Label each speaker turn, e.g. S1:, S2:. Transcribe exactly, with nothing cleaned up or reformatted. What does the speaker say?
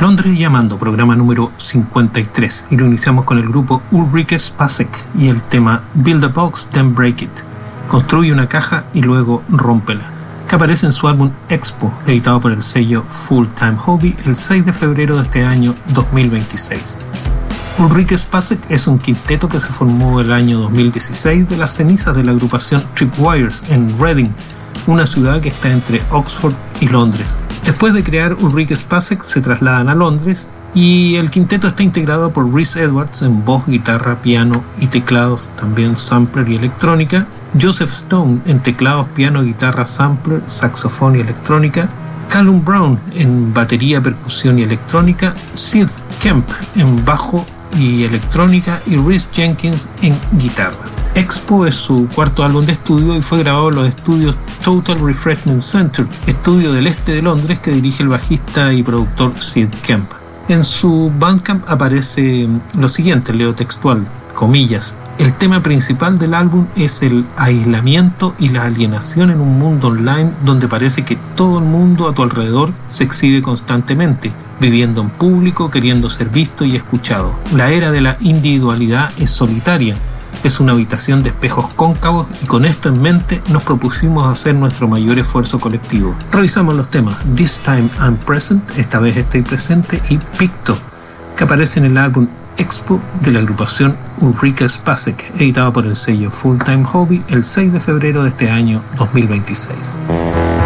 S1: Londres llamando, programa número cincuenta y tres, y lo iniciamos con el grupo Ulrike Spacek y el tema Build a Box, Then Break It. Construye una caja y luego rómpela, que aparece en su álbum Expo, editado por el sello Full Time Hobby el seis de febrero de este año dos mil veintiséis. Ulrike Spacek es un quinteto que se formó el año dos mil dieciséis de las cenizas de la agrupación Tripwires en Reading, una ciudad que está entre Oxford y Londres. Después de crear Ulrike Spacek se trasladan a Londres y el quinteto está integrado por Rhys Edwards en voz, guitarra, piano y teclados, también sampler y electrónica, Joseph Stone en teclados, piano, guitarra, sampler, saxofón y electrónica, Callum Brown en batería, percusión y electrónica, Sid Kemp en bajo y electrónica y Rhys Jenkins en guitarra. Expo es su cuarto álbum de estudio y fue grabado en los estudios Total Refreshment Center, estudio del este de Londres que dirige el bajista y productor Sid Kemp. En su Bandcamp aparece lo siguiente, leo textual, comillas: el tema principal del álbum es el aislamiento y la alienación en un mundo online donde parece que todo el mundo a tu alrededor se exhibe constantemente, viviendo en público, queriendo ser visto y escuchado. La era de la individualidad es solitaria. Es una habitación de espejos cóncavos y con esto en mente nos propusimos hacer nuestro mayor esfuerzo colectivo. Revisamos los temas This Time I'm Present, esta vez estoy presente, y Picto, que aparece en el álbum Expo de la agrupación Ulrike Spacek, editado por el sello Full Time Hobby el seis de febrero de este año dos mil veintiséis.